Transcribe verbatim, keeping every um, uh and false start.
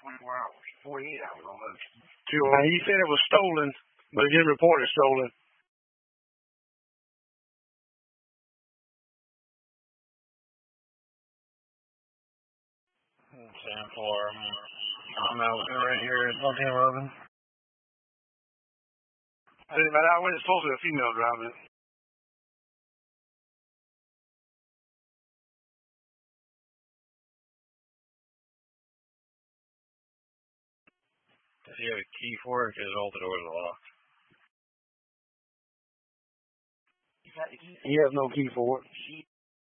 twenty-four hours, forty-eight hours almost. He said it was stolen, but he didn't report it stolen. ten four. I'm out right here at fourteen eleven. I didn't matter. I went supposed to a female driving it. Does he have a key for it? Because all the doors are locked. He has no key for it.